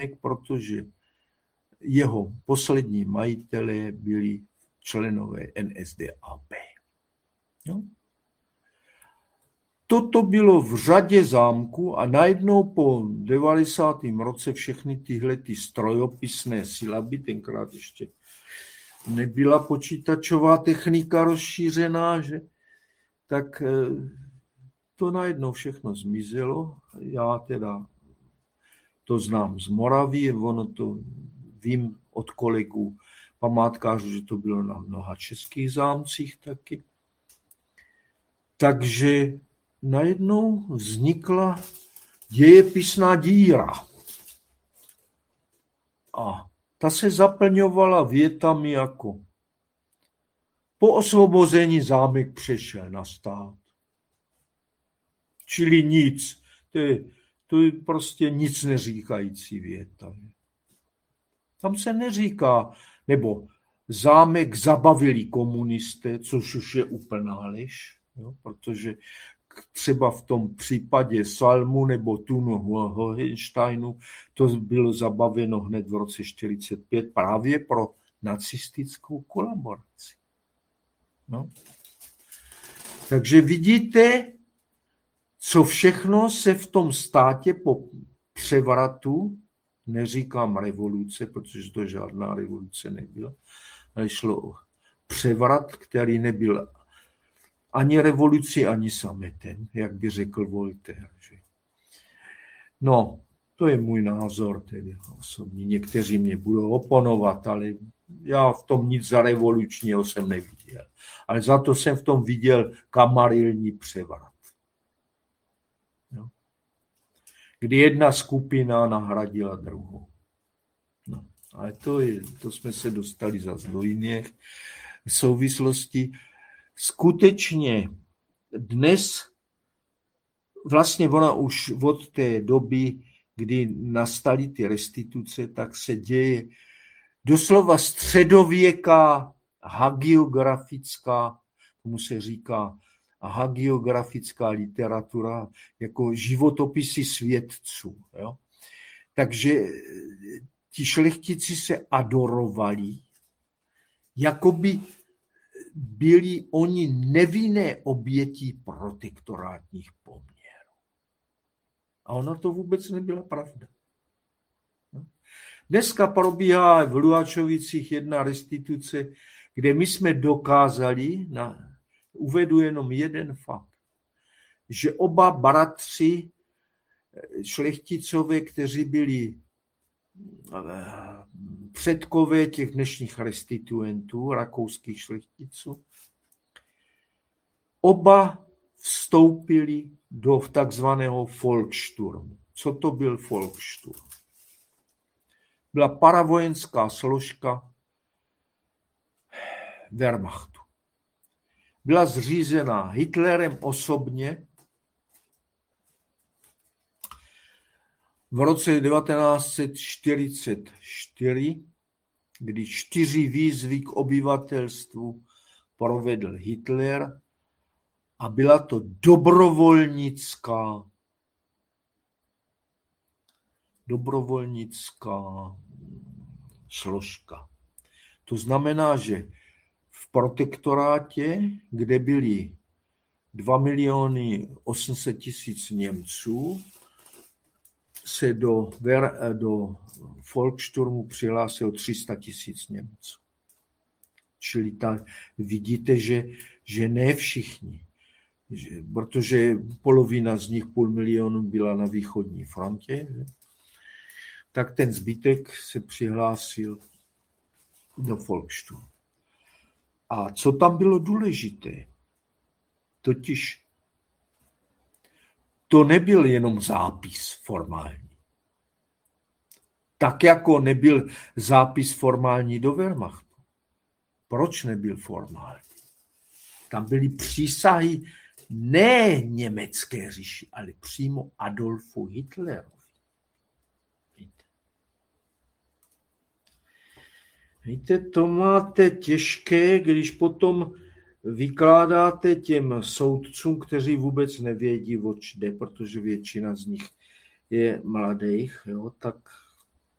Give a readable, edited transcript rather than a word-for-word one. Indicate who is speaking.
Speaker 1: protože jeho poslední majitelé byli členové NSDAP. Jo? Toto bylo v řadě zámků a najednou po 90. roce všechny tyhle strojopisné silaby, tenkrát ještě nebyla počítačová technika rozšířená, že? Tak to najednou všechno zmizelo. Já teda to znám z Moravy, ono to vím od kolegů památkářů, že to bylo na mnoha českých zámcích taky. Takže najednou vznikla dějepisná díra. A ta se zaplňovala větami jako po osvobození zámek přešel na stát. Čili nic. To je prostě nic neříkající věta. Tam se neříká, nebo zámek zabavili komunisté, což už je úplná lež, jo, protože třeba v tom případě Salmu nebo Tunu Hohensteinu to bylo zabaveno hned v roce 1945 právě pro nacistickou kolaboraci. No. Takže vidíte, co všechno se v tom státě po převratu, neříkám revoluce, protože to žádná revoluce nebyla, ale šlo o převrat, který nebyl ani revoluci, ani sametem, jak by řekl Voltaire. No, to je můj názor, tedy osobní. Někteří mě budou oponovat, ale já v tom nic za revolučního jsem neviděl. Ale za to jsem v tom viděl kamarilní převrat. No. Kdy jedna skupina nahradila druhou. No, ale to jsme se dostali zase do jiných souvislostí. Skutečně dnes, vlastně ona už od té doby, kdy nastaly ty restituce, tak se děje doslova středověká hagiografická, tomu se říká hagiografická literatura, jako životopisy svědců. Jo? Takže ti šlechtici se adorovali, jakoby byli oni nevinné oběti protektorátních poměrů. A ona to vůbec nebyla pravda. Dneska probíhá v Luhačovicích jedna restituce, kde my jsme dokázali, uvedu jenom jeden fakt, že oba bratři šlechticové, kteří byli předkové těch dnešních restituentů, rakouských šlechticů, oba vstoupili do takzvaného Volkssturmu. Co to byl Volkssturm? Byla paravojenská složka Wehrmachtu. Byla zřízena Hitlerem osobně v roce 1944, kdy 4 výzvy k obyvatelstvu provedl Hitler a byla to dobrovolnická složka. To znamená, že v protektorátě, kde byli 2 800 000 Němců, se do Volkssturmu přihlásilo 300 000 Němců. Čili vidíte, že ne všichni, protože polovina z nich, 500 000, byla na východní frontě, tak ten zbytek se přihlásil do Volkssturmu. A co tam bylo důležité? Totiž to nebyl jenom zápis formální. Tak jako nebyl zápis formální do Wehrmachtu. Proč nebyl formální? Tam byly přísahy ne německé říši, ale přímo Adolfu Hitlerovi. Víte, to máte těžké, když potom vykládáte těm soudcům, kteří vůbec nevědí, oč jde, protože většina z nich je mladých, jo, tak